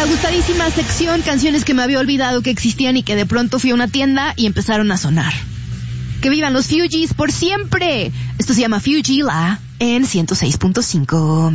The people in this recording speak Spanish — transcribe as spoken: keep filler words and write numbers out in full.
la gustadísima sección canciones que me había olvidado que existían y que de pronto fui a una tienda y empezaron a sonar. ¡Que vivan los Fugees por siempre! Esto se llama Fugila en ciento seis punto cinco.